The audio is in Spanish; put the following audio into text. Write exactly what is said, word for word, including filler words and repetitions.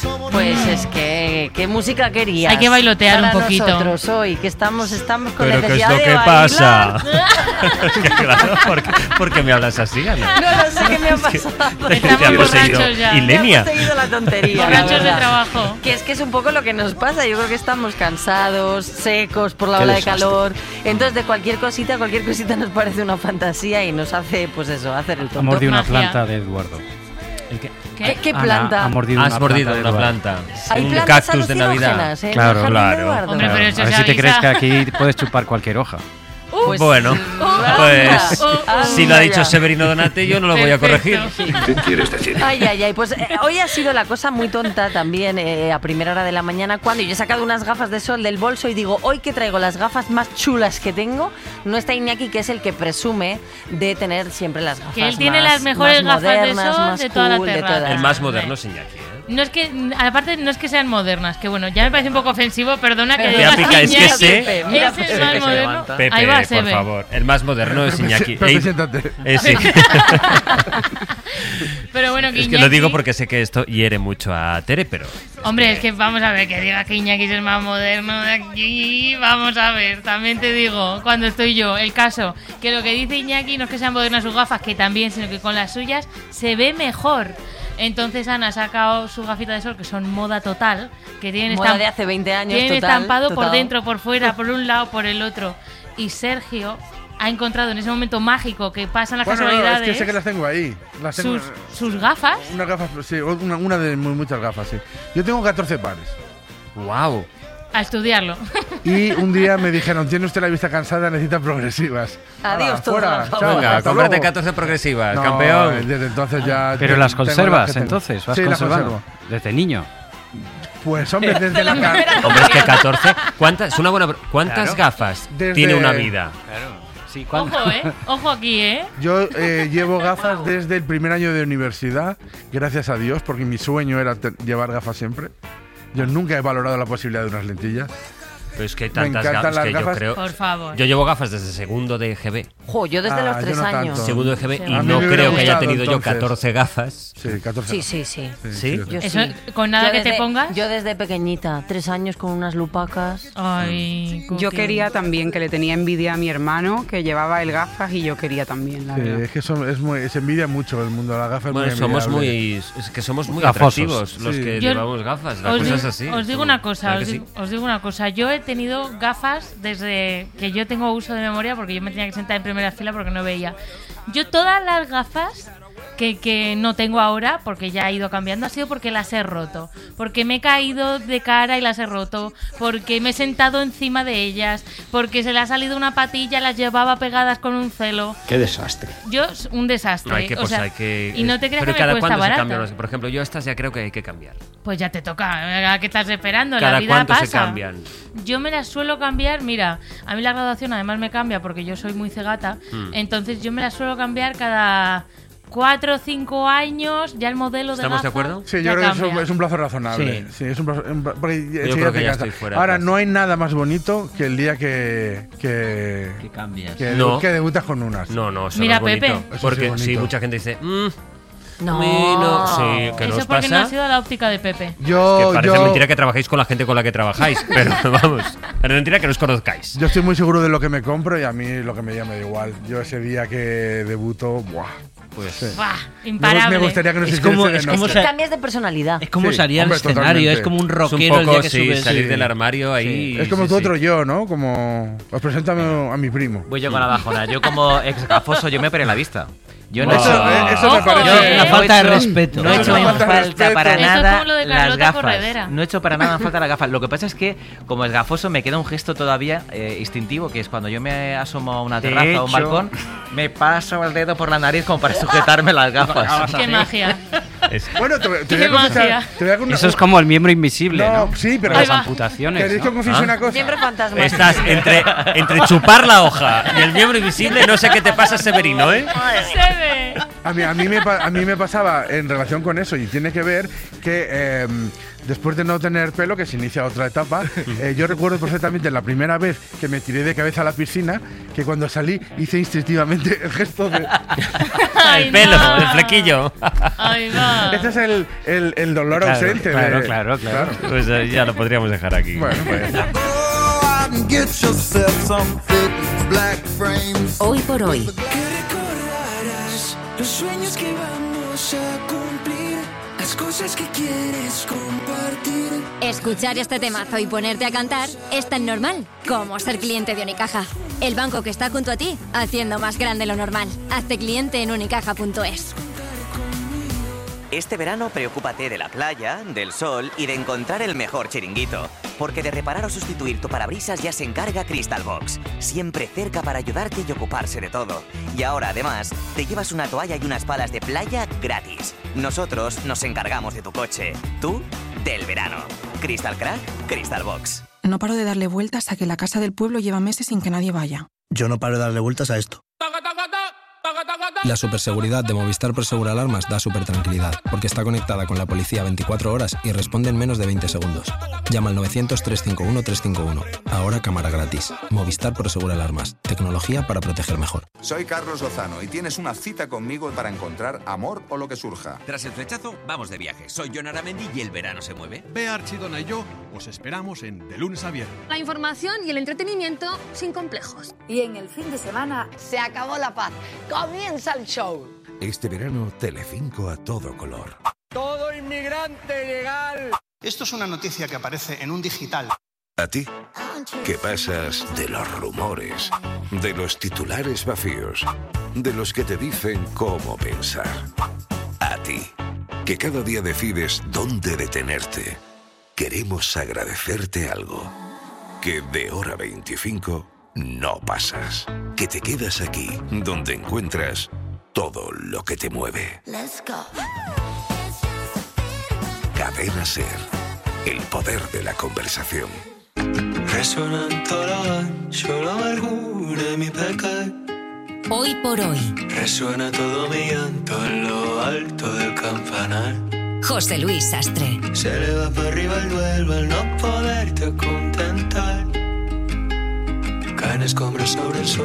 Pues es que, ¿qué música querías? Hay que bailotear para un poquito. Nosotros hoy, que estamos, estamos con ¿Pero qué es necesidad lo de que bailar. pasa? Es que claro, ¿por qué, por qué me hablas así, Ana? No, no sé qué me ha pasado. Estamos Te ha poseído borrachos ya. Ilenia. Me ha seguido la tontería. Borrachos la de verdad. trabajo. Que es que es un poco lo que nos pasa. Yo creo que estamos cansados, secos por la Qué ola de desastre. calor. Entonces, de cualquier cosita, cualquier cosita nos parece una fantasía y nos hace, pues eso, hacer el Ha tonto. mordido una Magia. planta de Eduardo. ¿El qué? ¿Qué, qué Ana planta? ha mordido Has una mordido planta de una Eduardo. planta. Hay Un plantas cactus de Navidad. alucinógenas, ¿eh? Claro, En el jardín de claro. Eduardo. Hombre, pero eso A ver se si te avisa. crees que aquí puedes chupar cualquier hoja. Pues, Bueno, anda, pues anda si lo ha dicho ya. Severino Donate, yo no lo voy a corregir. Perfecto. ¿Qué quieres decir? Ay, ay, ay. Pues eh, hoy ha sido la cosa muy tonta también eh, a primera hora de la mañana cuando yo he sacado unas gafas de sol del bolso y digo, hoy que traigo las gafas más chulas que tengo, no está Iñaki, que es el que presume de tener siempre las gafas Que él tiene más- las mejores más gafas de modernas, sol más de toda la cool, de terraza. todas. El más moderno es Iñaki, ¿eh? No es que, aparte, no es que sean modernas, que bueno, ya me parece un poco ofensivo, perdona que Pepe digas Apica, es que Iñaki, sé- Mira, es el Pepe más se moderno. levanta. Pepe, Ahí va, por Sebe. favor. El más moderno es Iñaki. Pepe, Ey, siéntate. eh, sí. Pero bueno, que Es que Iñaki- lo digo porque sé que esto hiere mucho a Tere, pero... Hombre, es que vamos a ver, que diga que Iñaki es el más moderno de aquí, vamos a ver, también te digo, cuando estoy yo, el caso, que lo que dice Iñaki no es que sean modernas sus gafas, que también, sino que con las suyas se ve mejor. Entonces Ana ha sacado su gafita de sol, que son moda total, que tienen, Moda estamp- de hace veinte años, tienen total, estampado por total. dentro, por fuera, por un lado, por el otro. Y Sergio ha encontrado en ese momento mágico que pasan las Bueno, no, es casualidades que sé que las tengo ahí. Las tengo, sus, sus gafas. Unas gafas, sí, una, una de mu- muchas gafas, sí. Yo tengo catorce pares. ¡Wow! A estudiarlo. Y un día me dijeron, tiene usted la vista cansada, necesita progresivas. Adiós, Hala, todo fuera, trabajado. chao, Venga, hasta cómprate luego. catorce progresivas, No, campeón. Desde entonces ya... Pero tengo las las conservas, que tengo. entonces, vas Sí, las conservando. conservo. Desde niño. Pues hombre, desde la... ca- Hombre, es que catorce... ¿Cuántas, es una buena, pro- ¿cuántas Claro. gafas Desde- tiene una vida? Claro. Sí, ¿cuándo? Ojo, ¿eh? Ojo aquí, ¿eh? Yo eh, llevo gafas desde el primer año de universidad, gracias a Dios, porque mi sueño era te- llevar gafas siempre. Yo nunca he valorado la posibilidad de unas lentillas. Pero es que hay Me tantas encantan gafas las que yo gafas. creo... Por favor. Yo llevo gafas desde segundo de G B. Jo, yo desde Ah, los yo tres no años. tanto. Segundo de G B Sí. y A mí no me creo hubiera que haya gustado, tenido yo entonces. catorce gafas. Sí, catorce. Sí, sí, sí. ¿Sí? Yo Eso, sí. con nada Yo que desde- te pongas. Yo desde pequeñita, tres años con unas lupacas. Ay, Yo Cookie. quería también, que le tenía envidia a mi hermano, que llevaba el gafas, y yo quería también, la Sí, verdad. es que son- es muy, se envidia mucho el mundo de las gafas. es Bueno, muy somos envidiable. muy... Es que somos muy Gafosos. atractivos los Sí. que Yo- llevamos gafas. La Os, cosa di- es así. os digo Somos- una cosa, ¿verdad os, que di- sí? os digo una cosa. Yo he tenido gafas desde que yo tengo uso de memoria, porque yo me tenía que sentar en primera fila porque no veía. Yo todas las gafas que, que no tengo ahora, porque ya he ido cambiando, ha sido porque las he roto. Porque me he caído de cara y las he roto. Porque me he sentado encima de ellas. Porque se le ha salido una patilla, las llevaba pegadas con un celo. Qué desastre. Yo, es un desastre. No, hay que, o pues sea, hay que... y no te creas Pero que cada me cuesta cuánto se barato. cambian. Por ejemplo, yo estas ya creo que hay que cambiar. Pues ya te toca. ¿A qué estás esperando? ¿Cada la vida cuánto pasa. se cambian? Yo me las suelo cambiar. Mira, a mí la graduación además me cambia porque yo soy muy cegata. Hmm. Entonces yo me las suelo cambiar cada cuatro o cinco años. Ya el modelo de ¿Estamos de gafa acuerdo? Sí, yo ya creo que es un, cambia. es un plazo razonable. Sí. Sí, es un plazo, un pla- porque enseguida creo que te ya cansa. estoy fuera Ahora, casi. no hay nada más bonito que el día que, que, Que cambias. que, No. que debutas con unas. No, no, eso Mira, no es bonito. Pepe. Eso Porque sí es sí, bonito. mucha gente dice... "Mm, No. a mí no". Sí, ¿qué Eso nos es porque pasa? no ha sido la óptica de Pepe. Yo, Que parece yo, mentira que trabajéis con la gente con la que trabajáis, pero vamos, es mentira que nos conozcáis. yo estoy muy seguro de lo que me compro y a mí lo que me llama da igual. Yo ese día que debuto, buah. Pues Sí. ¡Buah! Me, Imparable. me gustaría que nos Es hicierais como- ese es de como noche. se- Cambias de personalidad. Es como Sí, salir hombre, al escenario, totalmente. es como un es un rockero el poco, día que sí, subes. salir sí. del armario ahí. Es como sí, tu sí. otro yo, ¿no? Como... Os presento a mi, a mi primo. Voy yo con la bajona. Yo como ex gafoso, yo me operé la vista. Yo no Eso, he hecho, eh, eso me Ojo, parece... eh. Una no falta he de hecho- respeto. No he hecho Una en falta de falta respeto. para Eso es nada como lo de las Carlota gafas. Corredera. No he hecho para nada en falta las gafas. Lo que pasa es que, como es gafoso, me queda un gesto todavía eh, instintivo, que es cuando yo me asomo a una De terraza o a un hecho- balcón, me paso el dedo por la nariz como para sujetarme las gafas. ¡Qué magia! Es- Bueno, te, te voy Qué a confesar... magia. Te voy a con- Eso es como el miembro invisible, No, ¿no? sí, pero... Ahí Las va. amputaciones, ¿Queréis que ¿no? os confiese ¿Ah? una cosa? Siempre fantasma. Estás entre, entre chupar la hoja y el miembro invisible, no sé qué te pasa, Severino, ¿eh? ¡Se ve! A mí, a, mí me, pa- a mí me pasaba en relación con eso, y tiene que ver que eh, después de no tener pelo, que se inicia otra etapa, eh, yo recuerdo perfectamente la primera vez que me tiré de cabeza a la piscina, que cuando salí hice instintivamente el gesto de... Ay, El pelo, no. el flequillo. Ahí va. Este es el, el, el dolor Claro, ausente. de- claro, claro, claro. Pues eh, ya lo podríamos dejar aquí. Bueno, pues... Hoy por hoy. Los sueños que vamos a cumplir, las cosas que quieres compartir. Escuchar este temazo y ponerte a cantar es tan normal como ser cliente de Unicaja. El banco que está junto a ti, haciendo más grande lo normal. Hazte cliente en unicaja punto es. Este verano preocúpate de la playa, del sol y de encontrar el mejor chiringuito. Porque de reparar o sustituir tu parabrisas ya se encarga Crystal Box. Siempre cerca para ayudarte y ocuparse de todo. Y ahora, además, te llevas una toalla y unas palas de playa gratis. Nosotros nos encargamos de tu coche. Tú, del verano. Crystal Crack, Crystal Box. No paro de darle vueltas a que la casa del pueblo lleva meses sin que nadie vaya. Yo no paro de darle vueltas a esto. La superseguridad de Movistar Prosegur Alarmas da súper tranquilidad, porque está conectada con la policía veinticuatro horas y responde en menos de veinte segundos. Llama al novecientos, trescientos cincuenta y uno, trescientos cincuenta y uno. Ahora cámara gratis. Movistar Prosegur Alarmas. Tecnología para proteger mejor. Soy Carlos Lozano y tienes una cita conmigo para encontrar amor o lo que surja. Tras el flechazo, vamos de viaje. Soy Jon Aramendi y el verano se mueve. Bea Archidona y yo os esperamos en De Lunes a Viernes. La información y el entretenimiento sin complejos. Y en el fin de semana se acabó la paz. Comienza el show. Este verano, Telecinco a todo color. Todo inmigrante legal. Esto es una noticia que aparece en un digital. ¿A ti? ¿Qué pasas de los rumores, de los titulares vacíos, de los que te dicen cómo pensar? A ti, que cada día decides dónde detenerte. Queremos agradecerte algo. Que de hora veinticinco no pasas. Que te quedas aquí, donde encuentras todo lo que te mueve. Let's go. Cadena SER. El poder de la conversación. Resuena en todo lo ancho la amargura de mi pecar. Hoy por hoy. Resuena todo mi llanto en lo alto del campanar. José Luis Sastre. Se le va para arriba el duelo al no poderte contentar. Caen escombros sobre el suelo.